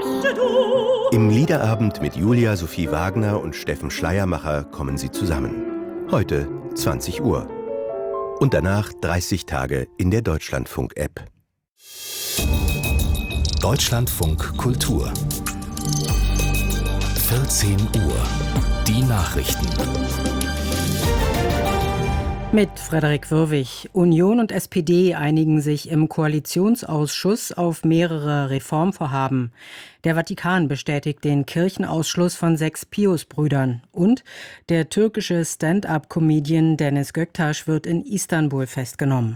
Im Liederabend mit Julia Sophie Wagner und Steffen Schleiermacher kommen sie zusammen. Heute 20 Uhr. Und danach 30 Tage in der Deutschlandfunk-App. Deutschlandfunk Kultur 14 Uhr. Die Nachrichten. Mit Frederik Wirwig. Union und SPD einigen sich im Koalitionsausschuss auf mehrere Reformvorhaben. Der Vatikan bestätigt den Kirchenausschluss von 6 Pius-Brüdern. Und der türkische Stand-up-Comedian Deniz Göktaş wird in Istanbul festgenommen.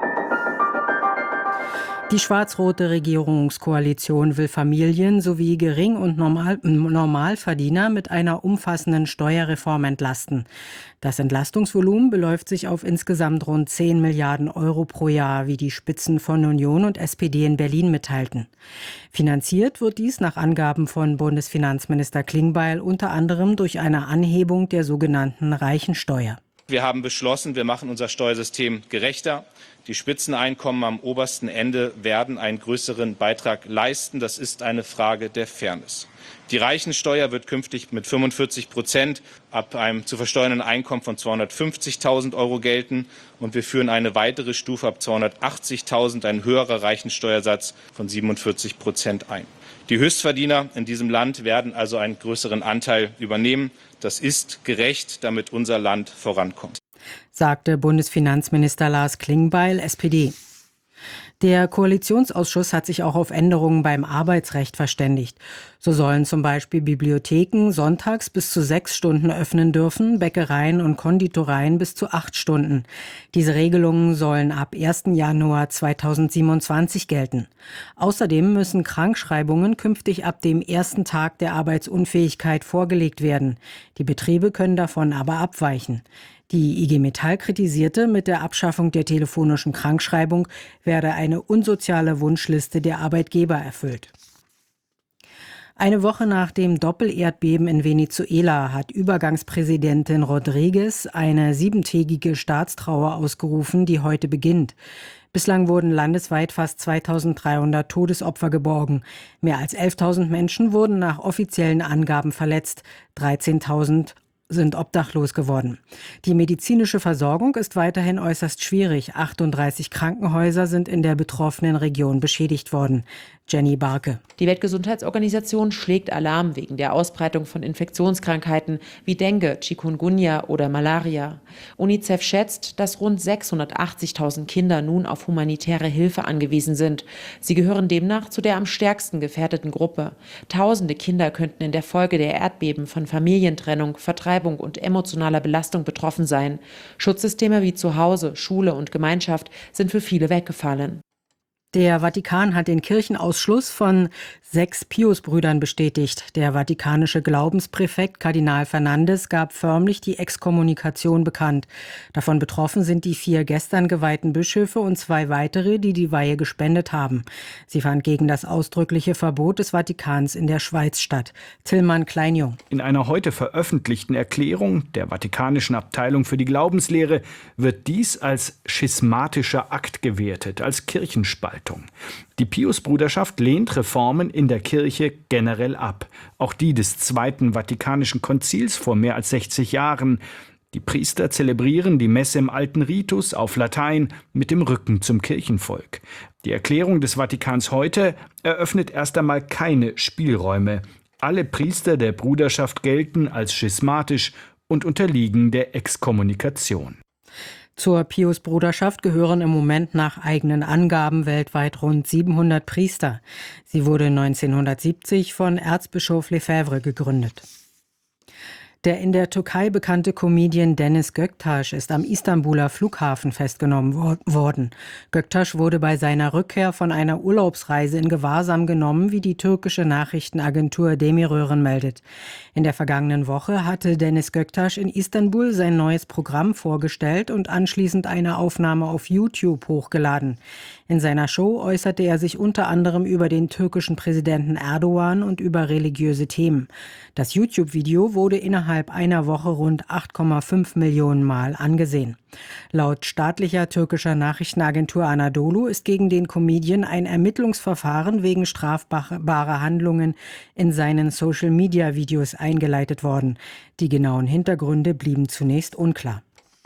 Die schwarz-rote Regierungskoalition will Familien sowie Gering- und Normalverdiener mit einer umfassenden Steuerreform entlasten. Das Entlastungsvolumen beläuft sich auf insgesamt rund 10 Milliarden Euro pro Jahr, wie die Spitzen von Union und SPD in Berlin mitteilten. Finanziert wird dies nach Angaben von Bundesfinanzminister Klingbeil unter anderem durch eine Anhebung der sogenannten Reichensteuer. Wir haben beschlossen, wir machen unser Steuersystem gerechter. Die Spitzeneinkommen am obersten Ende werden einen größeren Beitrag leisten. Das ist eine Frage der Fairness. Die Reichensteuer wird künftig mit 45% ab einem zu versteuernden Einkommen von 250.000 Euro gelten. Und wir führen eine weitere Stufe ab 280.000, ein höherer Reichensteuersatz von 47% ein. Die Höchstverdiener in diesem Land werden also einen größeren Anteil übernehmen. Das ist gerecht, damit unser Land vorankommt, sagte Bundesfinanzminister Lars Klingbeil, SPD. Der Koalitionsausschuss hat sich auch auf Änderungen beim Arbeitsrecht verständigt. So sollen zum Beispiel Bibliotheken sonntags bis zu 6 Stunden öffnen dürfen, Bäckereien und Konditoreien bis zu 8 Stunden. Diese Regelungen sollen ab 1. Januar 2027 gelten. Außerdem müssen Krankschreibungen künftig ab dem ersten Tag der Arbeitsunfähigkeit vorgelegt werden. Die Betriebe können davon aber abweichen. Die IG Metall kritisierte, mit der Abschaffung der telefonischen Krankschreibung werde eine unsoziale Wunschliste der Arbeitgeber erfüllt. Eine Woche nach dem Doppelerdbeben in Venezuela hat Übergangspräsidentin Rodriguez eine 7-tägige Staatstrauer ausgerufen, die heute beginnt. Bislang wurden landesweit fast 2.300 Todesopfer geborgen. Mehr als 11.000 Menschen wurden nach offiziellen Angaben verletzt. 13.000 sind obdachlos geworden. Die medizinische Versorgung ist weiterhin äußerst schwierig. 38 Krankenhäuser sind in der betroffenen Region beschädigt worden. Jenny Barke. Die Weltgesundheitsorganisation schlägt Alarm wegen der Ausbreitung von Infektionskrankheiten wie Dengue, Chikungunya oder Malaria. UNICEF schätzt, dass rund 680.000 Kinder nun auf humanitäre Hilfe angewiesen sind. Sie gehören demnach zu der am stärksten gefährdeten Gruppe. Tausende Kinder könnten in der Folge der Erdbeben von Familientrennung, Vertreibung und emotionaler Belastung betroffen sein. Schutzsysteme wie Zuhause, Schule und Gemeinschaft sind für viele weggefallen. Der Vatikan hat den Kirchenausschluss von 6 Pius-Brüdern bestätigt. Der vatikanische Glaubenspräfekt Kardinal Fernandes gab förmlich die Exkommunikation bekannt. Davon betroffen sind die 4 gestern geweihten Bischöfe und 2 weitere, die die Weihe gespendet haben. Sie fand gegen das ausdrückliche Verbot des Vatikans in der Schweiz statt. Tillmann Kleinjung. In einer heute veröffentlichten Erklärung der Vatikanischen Abteilung für die Glaubenslehre wird dies als schismatischer Akt gewertet, als Kirchenspaltung. Die Pius-Bruderschaft lehnt Reformen in der Kirche generell ab. Auch die des Zweiten Vatikanischen Konzils vor mehr als 60 Jahren. Die Priester zelebrieren die Messe im alten Ritus auf Latein mit dem Rücken zum Kirchenvolk. Die Erklärung des Vatikans heute eröffnet erst einmal keine Spielräume. Alle Priester der Bruderschaft gelten als schismatisch und unterliegen der Exkommunikation. Zur Pius-Bruderschaft gehören im Moment nach eigenen Angaben weltweit rund 700 Priester. Sie wurde 1970 von Erzbischof Lefebvre gegründet. Der in der Türkei bekannte Comedian Deniz Göktaş ist am Istanbuler Flughafen festgenommen worden. Göktaş wurde bei seiner Rückkehr von einer Urlaubsreise in Gewahrsam genommen, wie die türkische Nachrichtenagentur Demirören meldet. In der vergangenen Woche hatte Deniz Göktaş in Istanbul sein neues Programm vorgestellt und anschließend eine Aufnahme auf YouTube hochgeladen. In seiner Show äußerte er sich unter anderem über den türkischen Präsidenten Erdogan und über religiöse Themen. Das YouTube-Video wurde innerhalb innerhalb einer Woche rund 8,5 Millionen Mal angesehen. Laut staatlicher türkischer Nachrichtenagentur Anadolu ist gegen den Comedian ein Ermittlungsverfahren wegen strafbarer Handlungen in seinen Social-Media-Videos eingeleitet worden. Die genauen Hintergründe blieben zunächst unklar.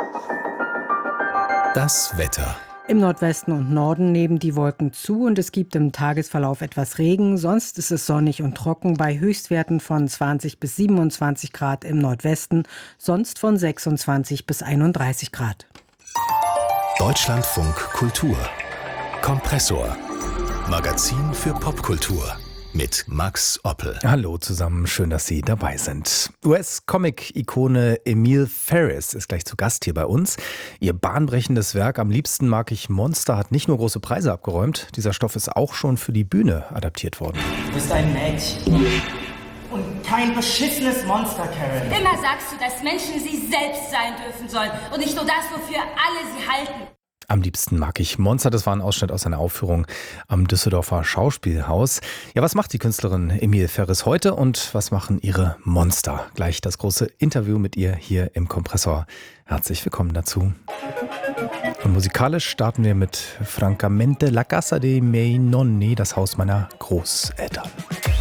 Das Wetter. Im Nordwesten und Norden nehmen die Wolken zu und es gibt im Tagesverlauf etwas Regen. Sonst ist es sonnig und trocken bei Höchstwerten von 20 bis 27 Grad im Nordwesten, sonst von 26 bis 31 Grad. Deutschlandfunk Kultur. Kompressor. Magazin für Popkultur. Mit Max Oppel. Hallo zusammen, schön, dass Sie dabei sind. US-Comic-Ikone Emile Ferris ist gleich zu Gast hier bei uns. Ihr bahnbrechendes Werk Am liebsten mag ich Monster hat nicht nur große Preise abgeräumt, dieser Stoff ist auch schon für die Bühne adaptiert worden. Du bist ein Mädchen und kein beschissenes Monster, Karen. Immer sagst du, dass Menschen sie selbst sein dürfen sollen und nicht nur das, wofür alle sie halten. Am liebsten mag ich Monster, das war ein Ausschnitt aus einer Aufführung am Düsseldorfer Schauspielhaus. Ja, was macht die Künstlerin Emile Ferris heute und was machen ihre Monster? Gleich das große Interview mit ihr hier im Kompressor. Herzlich willkommen dazu. Und musikalisch starten wir mit Francamente la casa dei miei nonni, das Haus meiner Großeltern.